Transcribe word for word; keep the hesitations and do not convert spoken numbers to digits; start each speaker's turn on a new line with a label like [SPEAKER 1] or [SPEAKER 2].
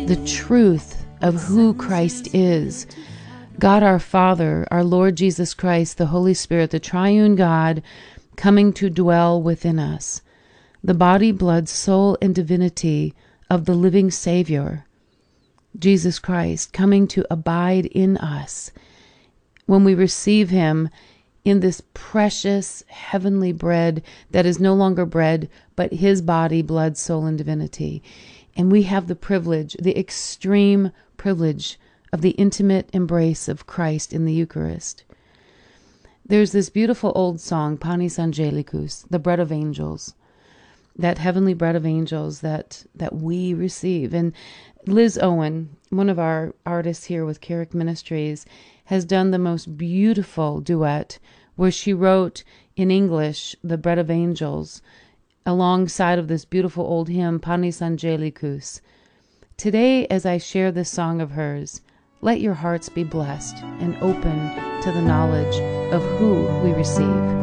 [SPEAKER 1] the truth of who Christ is. God our Father, our Lord Jesus Christ, the Holy Spirit, the triune God, coming to dwell within us. The body, blood, soul, and divinity of the living Savior, Jesus Christ, coming to abide in us when we receive him in this precious heavenly bread that is no longer bread, but his body, blood, soul, and divinity. And we have the privilege, the extreme privilege of the intimate embrace of Christ in the Eucharist. There's this beautiful old song, Panis Angelicus, the bread of angels, that heavenly bread of angels that, that we receive. And Liz Owen, one of our artists here with Carrick Ministries, has done the most beautiful duet where she wrote in English the bread of angels alongside of this beautiful old hymn, Panis Angelicus. Today, as I share this song of hers, let your hearts be blessed and open to the knowledge of who we receive.